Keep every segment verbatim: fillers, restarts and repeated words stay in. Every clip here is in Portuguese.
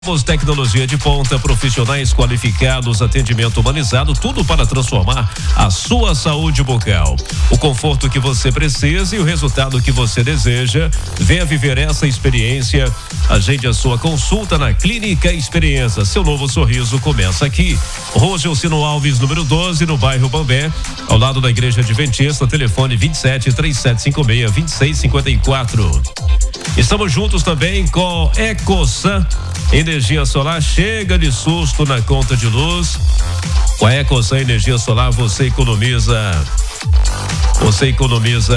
Tecnologia de ponta, profissionais qualificados, atendimento humanizado, tudo para transformar a sua saúde bucal. O conforto que você precisa e o resultado que você deseja. Venha viver essa experiência. Agende a sua consulta na Clínica Experiência. Seu novo sorriso começa aqui. Rua Gelcino Alves, número doze, no bairro Bambé, ao lado da Igreja Adventista. Telefone vinte e sete, três sete cinco seis, vinte e seis cinquenta e quatro. Estamos juntos também com EcoSan Energia Solar. Chega de susto na conta de luz. Com a EcoSan Energia Solar você economiza. Você economiza.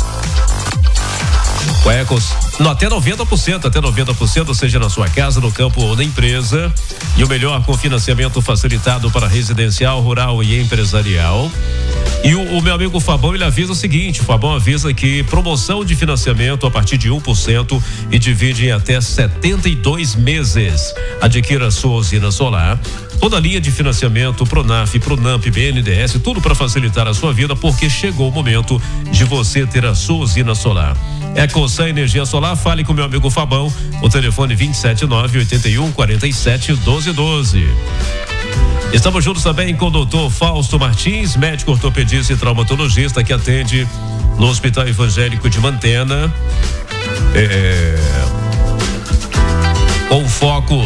Com a EcoSan, até noventa por cento, até noventa por cento, seja na sua casa, no campo ou na empresa. E o melhor com financiamento facilitado para residencial, rural e empresarial. E o, o meu amigo Fabão, ele avisa o seguinte: o Fabão avisa que promoção de financiamento a partir de um por cento e divide em até setenta e dois meses. Adquira a sua usina solar. Toda a linha de financiamento, Pronaf, Pronamp, B N D E S, tudo para facilitar a sua vida, porque chegou o momento de você ter a sua usina solar. EcoSan Energia Solar, fale com meu amigo Fabão, o telefone vinte e sete, nove oito um, quatro sete, doze doze. Estamos juntos também com o doutor Fausto Martins, médico ortopedista e traumatologista, que atende no Hospital Evangélico de Mantena, é, com foco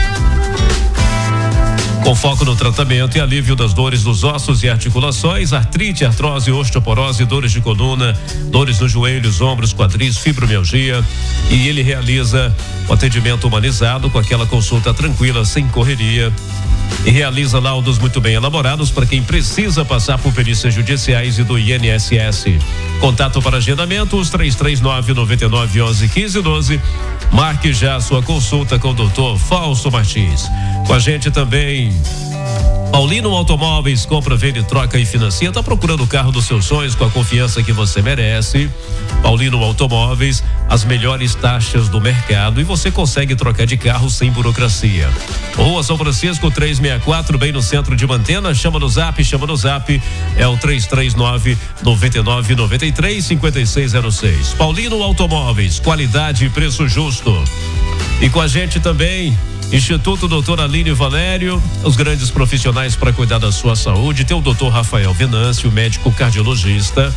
com foco no tratamento e alívio das dores dos ossos e articulações, artrite, artrose, osteoporose, dores de coluna, dores nos joelhos, ombros, quadris, fibromialgia. E ele realiza o atendimento humanizado com aquela consulta tranquila, sem correria. E realiza laudos muito bem elaborados para quem precisa passar por perícias judiciais e do I N S S. Contato para agendamento, os três três nove, nove nove, onze, quinze, doze. Marque já a sua consulta com o doutor Fausto Martins. Com a gente também Paulino Automóveis, compra, vende, troca e financia. Tá procurando o carro dos seus sonhos com a confiança que você merece? Paulino Automóveis, as melhores taxas do mercado e você consegue trocar de carro sem burocracia. Rua São Francisco trezentos e sessenta e quatro, bem no centro de Mantena. Chama no zap, chama no zap, é o três três nove, nove nove nove três, cinco seis zero seis. Paulino Automóveis, qualidade e preço justo. E com a gente também Instituto Doutor Aline Valério, os grandes profissionais para cuidar da sua saúde. Tem o doutor Rafael Venâncio, médico cardiologista,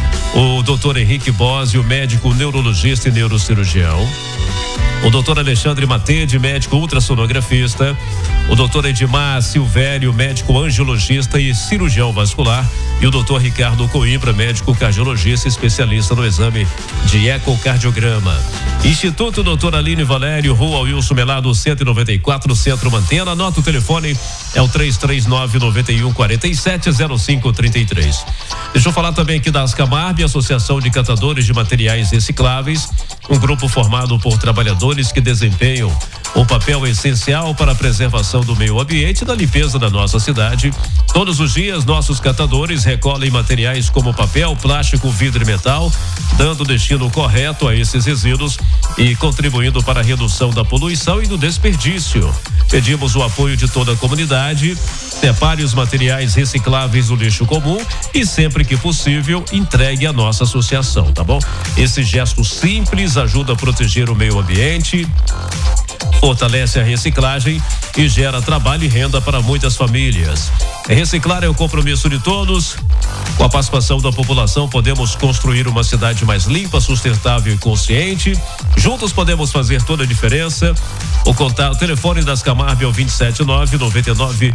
o doutor Henrique Bósio, médico neurologista e neurocirurgião, o doutor Alexandre Matede, médico ultrassonografista, o doutor Edmar Silvério, médico angiologista e cirurgião vascular, e o doutor Ricardo Coimbra, médico cardiologista, especialista no exame de ecocardiograma. Instituto Doutor Aline Valério, Rua Wilson Melado, cento e noventa e quatro, Centro Mantena. Anota o telefone, é o três três nove, nove um, quatro sete, zero cinco três três. Deixa eu falar também aqui da Ascamarb, Associação de Catadores de Materiais Recicláveis, um grupo formado por trabalhadores que desempenham um papel essencial para a preservação do meio ambiente e da limpeza da nossa cidade. Todos os dias, nossos catadores recolhem materiais como papel, plástico, vidro e metal, dando o destino correto a esses resíduos e contribuindo para a redução da poluição e do desperdício. Pedimos o apoio de toda a comunidade. Separe os materiais recicláveis do lixo comum e, sempre que possível, entregue à nossa associação, tá bom? Esse gesto simples ajuda a proteger o meio ambiente, fortalece a reciclagem e gera trabalho e renda para muitas famílias. Reciclar é o compromisso de todos. Com a participação da população, podemos construir uma cidade mais limpa, sustentável e consciente. Juntos podemos fazer toda a diferença. O contato, o telefone das Camarb é o vinte e sete, nove nove nove,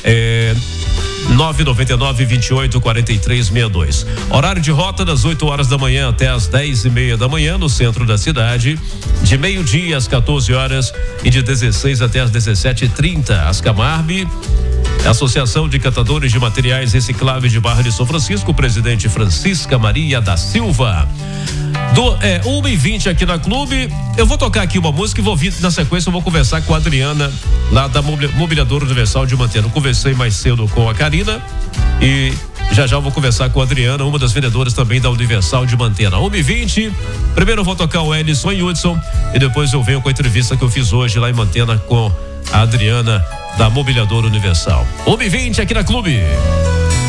é, nove nove nove, vinte e oito, quarenta e três, sessenta e dois. Horário de rota das oito horas da manhã até as dez e meia da manhã no centro da cidade, de meio-dia às quatorze horas e de dezesseis até as dezessete e trinta. As Camarb, Associação de Catadores de Materiais Recicláveis de Barra de São Francisco, presidente Francisca Maria da Silva. Do, é, uma e vinte aqui na Clube. Eu vou tocar aqui uma música e vou vir na sequência. Eu vou conversar com a Adriana, lá da Mobiliadora Universal de Mantena. Eu conversei mais cedo com a Karina e já já eu vou conversar com a Adriana, uma das vendedoras também da Universal de Mantena. uma e vinte. Primeiro eu vou tocar o Ellison e Hudson e depois eu venho com a entrevista que eu fiz hoje lá em Mantena com a Adriana da Mobiliadora Universal. uma e vinte aqui na Clube.